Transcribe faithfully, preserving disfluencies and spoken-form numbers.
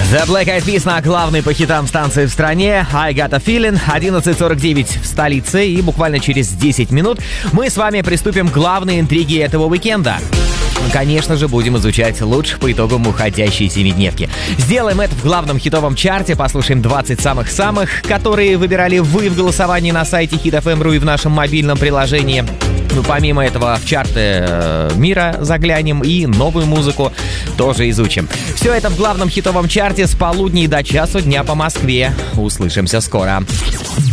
The Black Eyed Peas на главной по хитам станции в стране. I Got a Feeling. одиннадцать сорок девять в столице. И буквально через десять минут мы с вами приступим к главной интриге этого уикенда. Конечно же, будем изучать лучших по итогам уходящей семидневки. Сделаем это в главном хитовом чарте. Послушаем двадцать самых-самых, которые выбирали вы в голосовании на сайте хит эф эм точка ру и в нашем мобильном приложении. Ну, помимо этого, в чарты э, мира заглянем и новую музыку тоже изучим. Все это в главном хитовом чарте с полудня до часу дня по Москве. Услышимся скоро.